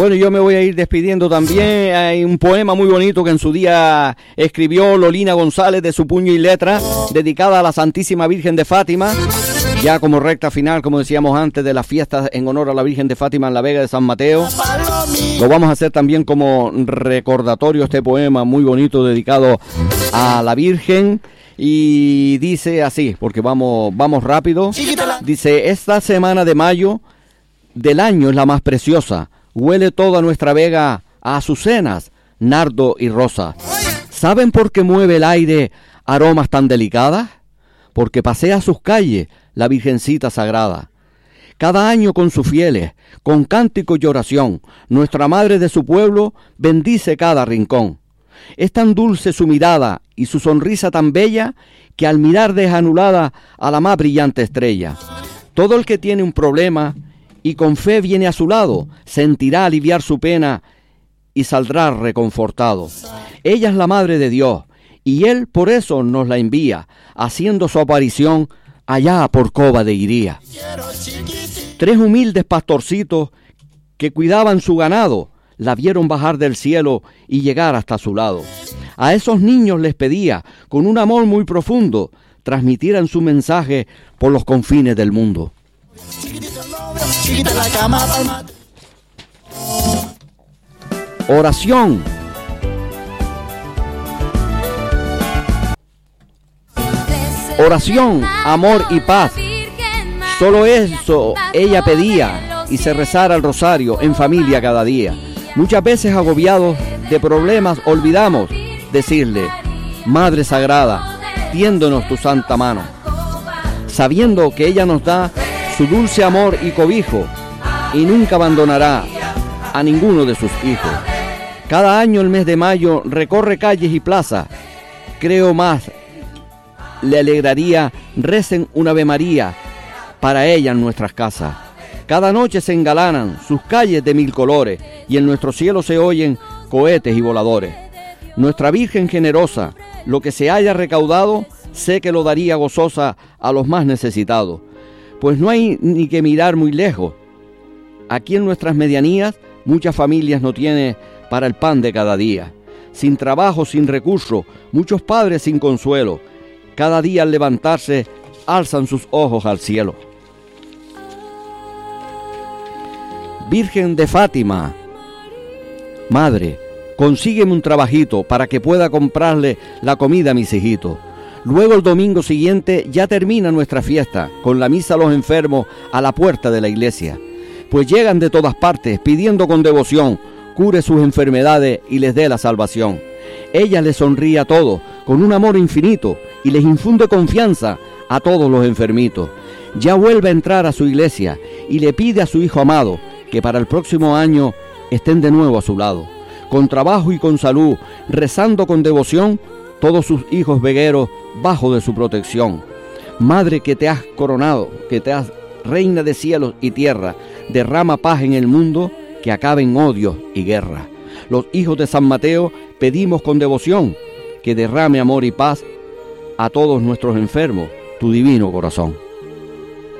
Bueno, yo me voy a ir despidiendo también. Hay un poema muy bonito que en su día escribió Lolina González de su puño y letra, dedicada a la Santísima Virgen de Fátima, ya como recta final, como decíamos antes, de las fiestas en honor a la Virgen de Fátima en la Vega de San Mateo. Lo vamos a hacer también como recordatorio, este poema muy bonito dedicado a la Virgen. Y dice así, porque vamos rápido. Dice: esta semana de mayo del año es la más preciosa. Huele toda nuestra vega a azucenas, nardo y rosa. ¿Saben por qué mueve el aire aromas tan delicadas? Porque pasea sus calles la Virgencita Sagrada. Cada año con sus fieles, con cántico y oración, nuestra Madre de su pueblo bendice cada rincón. Es tan dulce su mirada y su sonrisa tan bella que al mirar deja anulada a la más brillante estrella. Todo el que tiene un problema y con fe viene a su lado, sentirá aliviar su pena y saldrá reconfortado. Ella es la Madre de Dios y Él por eso nos la envía, haciendo su aparición allá por Cova de Iría. 3 humildes pastorcitos que cuidaban su ganado, la vieron bajar del cielo y llegar hasta su lado. A esos niños les pedía, con un amor muy profundo, transmitieran su mensaje por los confines del mundo. Oración. Oración, amor y paz. Solo eso ella pedía, y se rezara el rosario en familia cada día. Muchas veces agobiados de problemas olvidamos decirle: Madre Sagrada, tiéndonos tu santa mano, sabiendo que ella nos da su dulce amor y cobijo y nunca abandonará a ninguno de sus hijos. Cada año el mes de mayo recorre calles y plazas. Creo más le alegraría recen una Ave María para ella en nuestras casas. Cada noche se engalanan sus calles de 1000 colores y en nuestro cielo se oyen cohetes y voladores. Nuestra Virgen generosa, lo que se haya recaudado, sé que lo daría gozosa a los más necesitados. Pues no hay ni que mirar muy lejos. Aquí en nuestras medianías, muchas familias no tienen para el pan de cada día. Sin trabajo, sin recursos, muchos padres sin consuelo. Cada día al levantarse, alzan sus ojos al cielo. Virgen de Fátima, Madre, consígueme un trabajito para que pueda comprarle la comida a mis hijitos. Luego el domingo siguiente ya termina nuestra fiesta, con la misa a los enfermos a la puerta de la iglesia. Pues llegan de todas partes pidiendo con devoción, cure sus enfermedades y les dé la salvación. Ella les sonríe a todos con un amor infinito y les infunde confianza a todos los enfermitos. Ya vuelve a entrar a su iglesia y le pide a su hijo amado que para el próximo año estén de nuevo a su lado. Con trabajo y con salud, rezando con devoción, todos sus hijos vegueros bajo de su protección. Madre que te has coronado, que te has reina de cielos y tierra, derrama paz en el mundo, que acaben odios y guerra. Los hijos de San Mateo pedimos con devoción que derrame amor y paz a todos nuestros enfermos, tu divino corazón.